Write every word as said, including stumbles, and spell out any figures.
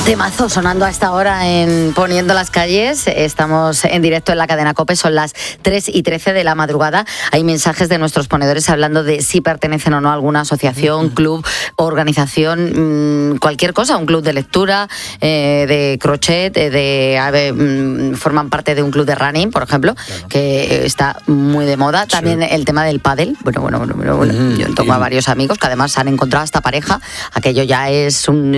Temazo sonando a esta hora en Poniendo las Calles. Estamos en directo en la cadena COPE, son las tres y trece de la madrugada. Hay mensajes de nuestros ponedores hablando de si pertenecen o no a alguna asociación, club, organización, mmm, cualquier cosa, un club de lectura, eh, de crochet, de, de a mmm, forman parte de un club de running, por ejemplo, claro, que está muy de moda. También sí. El tema del pádel. Bueno, bueno, bueno, bueno, bueno. Mm, yo toco a varios amigos que además han encontrado esta pareja. Aquello ya es un